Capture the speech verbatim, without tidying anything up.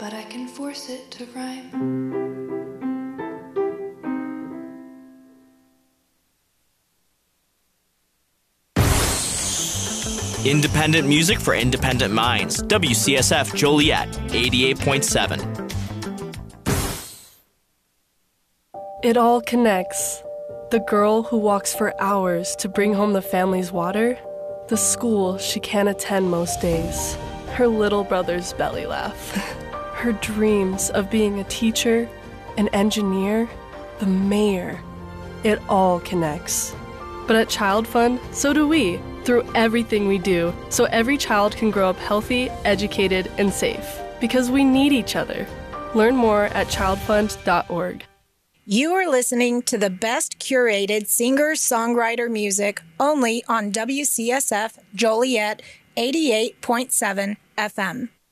but I can force it to rhyme. Independent music for independent minds. W C S F Joliet, eighty-eight point seven. It all connects. The girl who walks for hours to bring home the family's water, the school she can't attend most days, her little brother's belly laugh, her dreams of being a teacher, an engineer, the mayor. It all connects. But at Child Fund, so do we, through everything we do, so every child can grow up healthy, educated, and safe. Because we need each other. Learn more at child fund dot org. You are listening to the best curated singer-songwriter music only on W C S F Joliet eighty-eight point seven F M.